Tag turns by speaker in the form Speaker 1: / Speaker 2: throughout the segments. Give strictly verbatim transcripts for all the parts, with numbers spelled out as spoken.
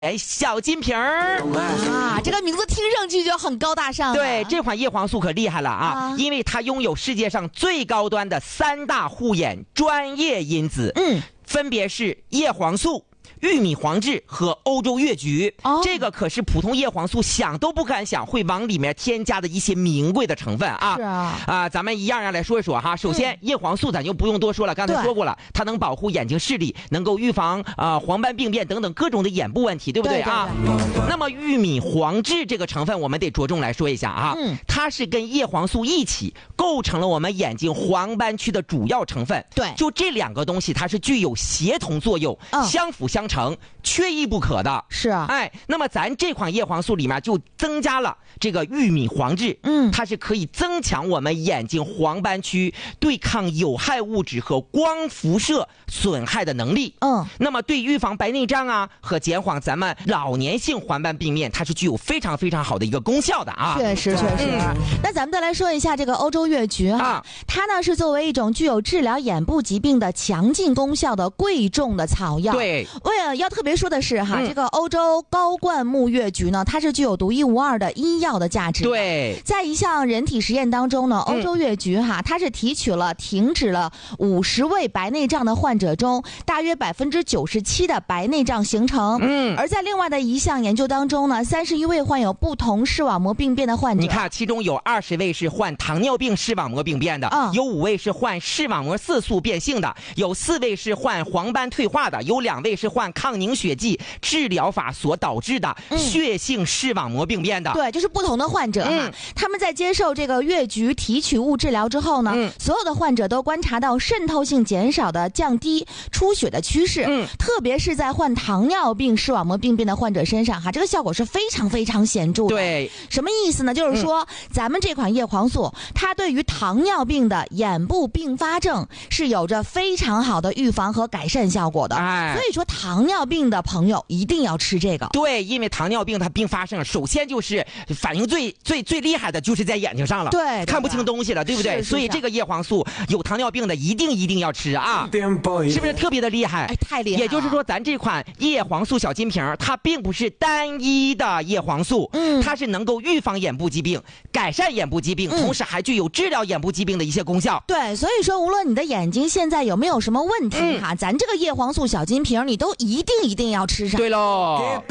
Speaker 1: 哎，小金瓶儿
Speaker 2: 啊，这个名字听上去就很高大上。
Speaker 1: 对，这款叶黄素可厉害了啊，啊因为它拥有世界上最高端的三大护眼专业因子，嗯，分别是叶黄素、玉米黄质和欧洲越橘，哦，这个可是普通叶黄素想都不敢想会往里面添加的一些名贵的成分啊！
Speaker 2: 是啊，
Speaker 1: 啊，咱们一样样来说一说哈。首先，嗯、叶黄素咱就不用多说了，刚才说过了，它能保护眼睛视力，能够预防啊、呃、黄斑病变等等各种的眼部问题，对不对啊？对对对。那么玉米黄质这个成分，我们得着重来说一下啊，嗯，它是跟叶黄素一起构成了我们眼睛黄斑区的主要成分。
Speaker 2: 对，
Speaker 1: 就这两个东西，它是具有协同作用，嗯、相辅相成。缺一不可的。
Speaker 2: 是啊，
Speaker 1: 哎，那么咱这款叶黄素里面就增加了这个玉米黄质，嗯，它是可以增强我们眼睛黄斑区对抗有害物质和光辐射损害的能力，嗯，那么对预防白内障啊和减缓咱们老年性黄斑病变，它是具有非常非常好的一个功效的啊。
Speaker 2: 确实确实、嗯。那咱们再来说一下这个欧洲越橘哈、啊，它呢是作为一种具有治疗眼部疾病的强劲功效的贵重的草药。
Speaker 1: 对，
Speaker 2: 为了要特别说的是哈、嗯，这个欧洲高灌木越橘呢，它是具有独一无二的医药的价值的。
Speaker 1: 对，
Speaker 2: 在一项人体实验当中呢，欧洲越橘哈，它是提取了停止了五十位白内障的患者中，大约百分之九十七的白内障形成。嗯，而在另外的一项研究当中呢，三十一位患有不同视网膜病变的患者，
Speaker 1: 你看，其中有二十位是患糖尿病视网膜病变的，嗯、有五位是患视网膜色素变性的，有四位是患黄斑退化的，有两位是患抗凝血剂治疗法所导致的血性视网膜病变的。
Speaker 2: 嗯、对，就是不同的患者哈、嗯，他们在接受这个越橘提取物治疗之后呢，嗯、所有的患者都观察到渗透性减少的降低出血的趋势，嗯，特别是在患糖尿病视网膜病变的患者身上哈，这个效果是非常非常显著的。
Speaker 1: 对，
Speaker 2: 什么意思呢？就是说、嗯、咱们这款叶黄素，它对于糖尿病的眼部并发症是有着非常好的预防和改善效果的。哎，所以说糖尿病的朋友一定要吃这个。
Speaker 1: 对，因为糖尿病它并发症，首先就是反应最最最厉害的就是在眼睛上了，
Speaker 2: 对, 对，
Speaker 1: 看不清东西了，对不对？所以这个叶黄素有糖尿病的一定一定要吃啊，是不是特别的厉害？
Speaker 2: 哎，太厉害了！
Speaker 1: 也就是说，咱这款叶黄素小金瓶，它并不是单一的叶黄素，嗯，它是能够预防眼部疾病、改善眼部疾病，嗯、同时还具有治疗眼部疾病的一些功效。
Speaker 2: 对，所以说无论你的眼睛现在有没有什么问题哈、嗯，咱这个叶黄素小金瓶你都一定一定要吃上。
Speaker 1: 对喽。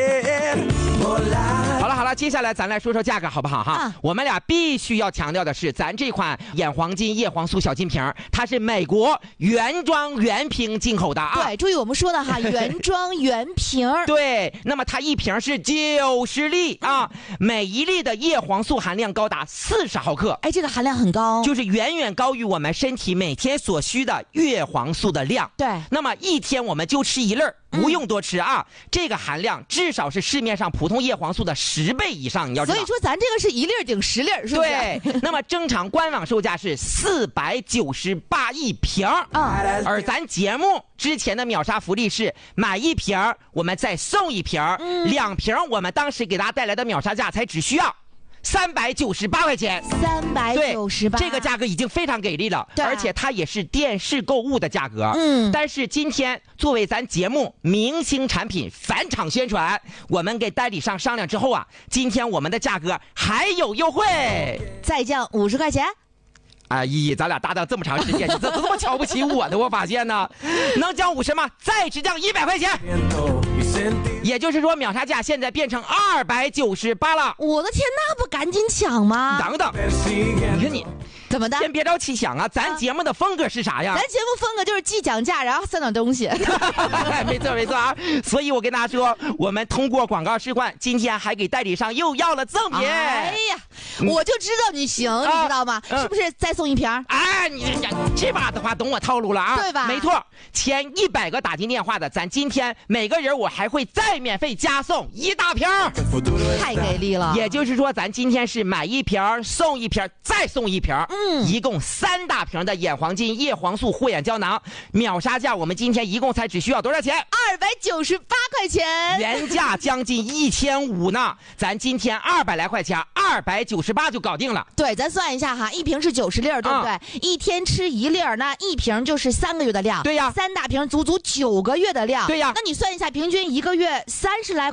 Speaker 1: 好了好了，接下来咱来说说价格好不好哈、啊？我们俩必须要强调的是，咱这款眼黄金叶黄素小金瓶，它是美国原装原瓶进口的啊。
Speaker 2: 对，注意我们说的哈，原装原瓶。
Speaker 1: 对，那么它一瓶是九十粒啊，每一粒的叶黄素含量高达四十毫克。
Speaker 2: 哎，这个含量很高，
Speaker 1: 就是远远高于我们身体每天所需的叶黄素的量。
Speaker 2: 对，
Speaker 1: 那么一天我们就吃一粒儿。不用多吃啊、嗯，这个含量至少是市面上普通叶黄素的十倍以上，你要知道。
Speaker 2: 所以说咱这个是一粒顶十粒，是不是？
Speaker 1: 对。那么正常官网售价是四百九十八一瓶，嗯，而咱节目之前的秒杀福利是买一瓶我们再送一瓶，嗯、两瓶我们当时给大家带来的秒杀价才只需要三百九十八块钱，
Speaker 2: 三百九十八，
Speaker 1: 这个价格已经非常给力了，而且它也是电视购物的价格。嗯，但是今天作为咱节目明星产品返场宣传，我们给代理商商量之后啊，今天我们的价格还有优惠，
Speaker 2: 再降五十块钱。
Speaker 1: 啊，依依，咱俩搭档这么长时间，你怎么这么瞧不起我呢？我发现呢，能降五十吗？再只降一百块钱。也就是说，秒杀价现在变成二百九十八了。
Speaker 2: 我的天，那不赶紧抢吗？
Speaker 1: 等等，你看你
Speaker 2: 怎么的？
Speaker 1: 先别着急抢啊！咱节目的风格是啥呀？
Speaker 2: 咱节目风格就是既讲价，然后三点东西。
Speaker 1: 没错没错啊！所以我跟大家说，我们通过广告示范，今天还给代理商又要了赠品。
Speaker 2: 哎呀，我就知道你行，嗯、你知道吗、嗯？是不是再送一瓶？
Speaker 1: 哎，你这把的话懂我套路了啊，
Speaker 2: 对吧？
Speaker 1: 没错，前一百个打进电话的，咱今天每个人我还会再免费加送一大瓶，
Speaker 2: 太给力了。
Speaker 1: 也就是说，咱今天是买一瓶送一瓶，再送一瓶，嗯，一共三大瓶的眼黄金叶黄素护眼胶囊，秒杀价我们今天一共才只需要多少钱？
Speaker 2: 二百九十八块钱，
Speaker 1: 原价将近一千五呢，咱今天二百来块钱，二百九十八就搞定了。
Speaker 2: 对，咱算一下哈，一瓶是九十粒，对不对？嗯、一天吃一粒，那一瓶就是三个月的量。
Speaker 1: 对呀，
Speaker 2: 三大瓶足足九个月的量。
Speaker 1: 对呀，
Speaker 2: 那你算一下，平均一个月三十来